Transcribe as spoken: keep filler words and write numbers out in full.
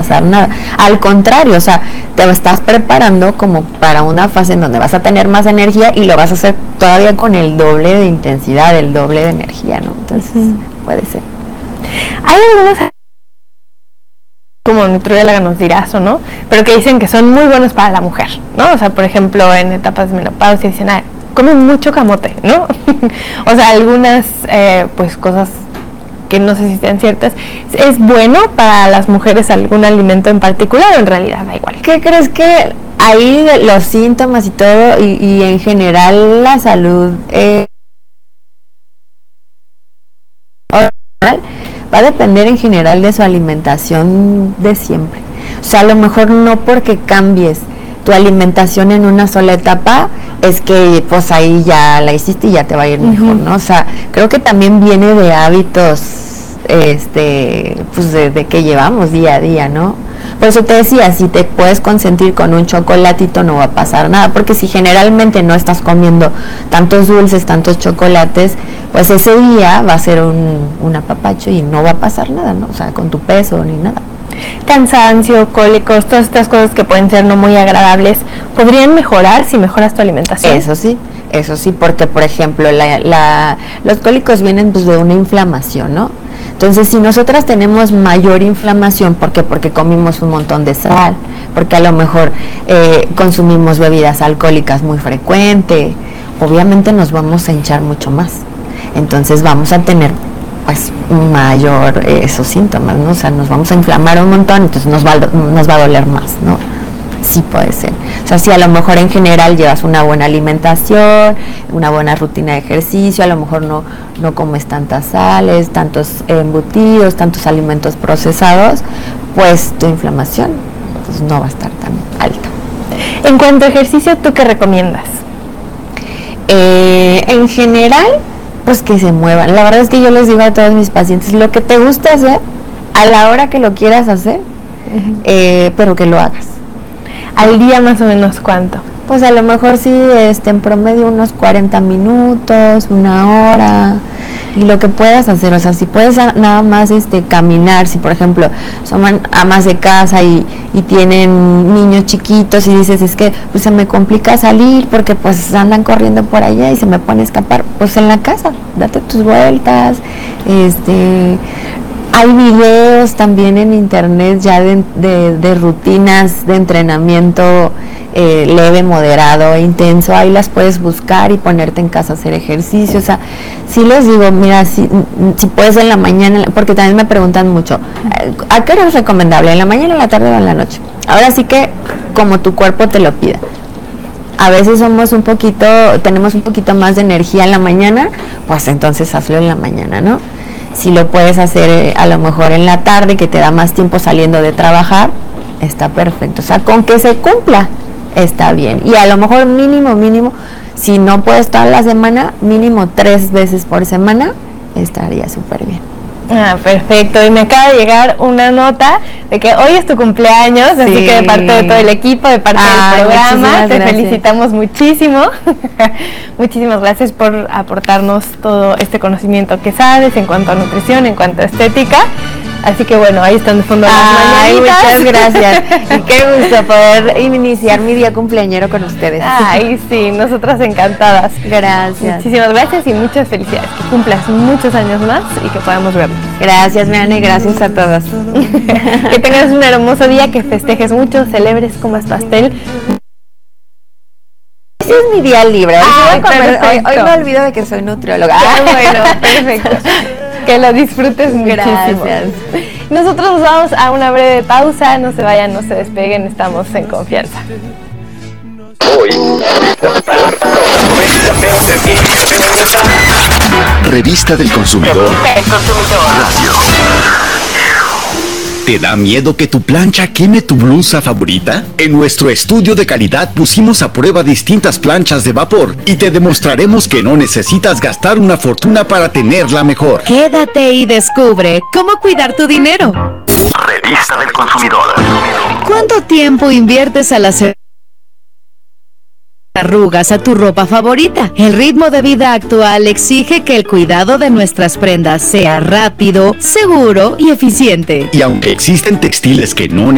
pasar nada. Al contrario, o sea, te estás preparando como para una fase en donde vas a tener más energía y lo vas a hacer todavía con el doble de intensidad, el doble de energía, ¿no? Entonces, uh-huh. puede ser. Hay algunos, como nutrióloga nos dirás o no, pero que dicen que son muy buenos para la mujer, ¿no? O sea, por ejemplo, en etapas de menopausia dicen, ah, comen mucho camote, ¿no? O sea, algunas, eh, pues, cosas que no sé si sean ciertas. ¿Es bueno para las mujeres algún alimento en particular o en realidad da igual? ¿Qué crees que ahí los síntomas y todo, y, y en general la salud eh, va a depender en general de su alimentación de siempre? O sea, a lo mejor no porque cambies tu alimentación en una sola etapa es que pues ahí ya la hiciste y ya te va a ir mejor, ¿no? O sea, creo que también viene de hábitos este pues de, de que llevamos día a día, ¿no? Por eso te decía, si te puedes consentir con un chocolatito no va a pasar nada, porque si generalmente no estás comiendo tantos dulces, tantos chocolates, pues ese día va a ser un, un apapacho y no va a pasar nada, ¿no? O sea, con tu peso ni nada. Cansancio, cólicos, todas estas cosas que pueden ser no muy agradables, ¿podrían mejorar si mejoras tu alimentación? Eso sí, eso sí, porque por ejemplo la, la, los cólicos vienen pues de una inflamación, ¿no? Entonces si nosotras tenemos mayor inflamación, ¿por qué? Porque comimos un montón de sal, porque a lo mejor eh, consumimos bebidas alcohólicas muy frecuente, obviamente nos vamos a hinchar mucho más, entonces vamos a tener pues mayor eh, esos síntomas, ¿no? O sea, nos vamos a inflamar un montón, entonces nos va, nos va a doler más, ¿no? Sí puede ser. O sea, si a lo mejor en general llevas una buena alimentación, una buena rutina de ejercicio, a lo mejor no, no comes tantas sales, tantos embutidos, tantos alimentos procesados, pues tu inflamación pues, no va a estar tan alta. En cuanto a ejercicio, ¿tú qué recomiendas? Eh, en general, pues que se muevan. La verdad es que yo les digo a todos mis pacientes, lo que te gusta hacer, a la hora que lo quieras hacer, uh-huh. eh, pero que lo hagas. ¿Al día más o menos cuánto? Pues a lo mejor sí, este, en promedio unos cuarenta minutos, una hora, y lo que puedas hacer, o sea, si puedes nada más este caminar, si por ejemplo son amas de casa y, y tienen niños chiquitos y dices, es que pues se me complica salir porque pues andan corriendo por allá y se me pone a escapar, pues en la casa, date tus vueltas, este... Hay videos también en internet ya de, de, de rutinas de entrenamiento eh, leve, moderado, intenso. Ahí las puedes buscar y ponerte en casa a hacer ejercicio. O sea, sí les digo, mira, si, si puedes en la mañana, porque también me preguntan mucho, ¿a qué hora es recomendable? ¿En la mañana, en la tarde o en la noche? Ahora sí que como tu cuerpo te lo pida. A veces somos un poquito, tenemos un poquito más de energía en la mañana, pues entonces hazlo en la mañana, ¿no? Si lo puedes hacer eh, a lo mejor en la tarde, que te da más tiempo saliendo de trabajar, está perfecto. O sea, con que se cumpla, está bien. Y a lo mejor mínimo, mínimo, si no puedes toda la semana, mínimo tres veces por semana, estaría súper bien. Ah, perfecto. Y me acaba de llegar una nota de que hoy es tu cumpleaños, sí. Así que de parte de todo el equipo, de parte ah, del programa, te gracias. Felicitamos muchísimo. Muchísimas gracias por aportarnos todo este conocimiento que sabes en cuanto a nutrición, en cuanto a estética. Así que bueno, ahí están de fondo las Ay, muchas gracias. Y qué gusto poder iniciar mi día cumpleañero con ustedes. Ay, sí, nosotras encantadas. Gracias. Muchísimas gracias y muchas felicidades. Que cumplas muchos años más y que podamos vernos. Gracias, Meane, gracias a todas. Que tengas un hermoso día, que festejes mucho, celebres, comas pastel. Ese es mi día libre. Ay, hoy, hoy, hoy me olvido de que soy nutrióloga. Ah, bueno, perfecto. Que lo disfrutes muchísimo. Gracias. Nosotros nos vamos a una breve pausa. No se vayan, no se despeguen. Estamos en confianza. Revista del Consumidor. Radio. ¿Te da miedo que tu plancha queme tu blusa favorita? En nuestro estudio de calidad pusimos a prueba distintas planchas de vapor y te demostraremos que no necesitas gastar una fortuna para tenerla mejor. Quédate y descubre cómo cuidar tu dinero. Revista del Consumidor. ¿Cuánto tiempo inviertes al hacer arrugas a tu ropa favorita? El ritmo de vida actual exige que el cuidado de nuestras prendas sea rápido, seguro y eficiente. Y aunque existen textiles que no